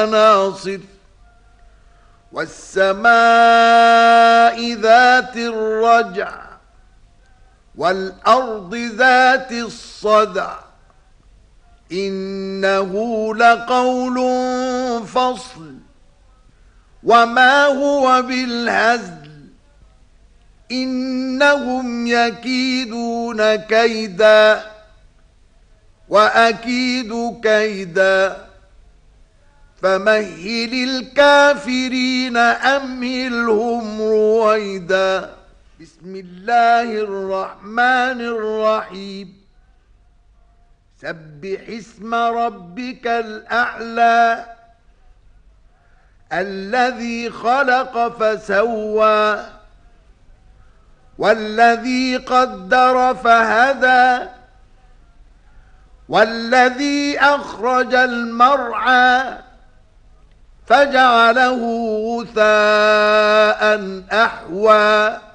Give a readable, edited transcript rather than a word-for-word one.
ناصر والسماء ذات الرجع والأرض ذات الصدع إنه لقول فصل وما هو بالهزل إنهم يكيدون كيدا وأكيد كيدا فمهل الكافرين أمهلهم رويدا بسم الله الرحمن الرحيم سبح اسم ربك الأعلى الذي خلق فسوى والذي قدر فهدى والذي أخرج المرعى فجعله غثاء أحوى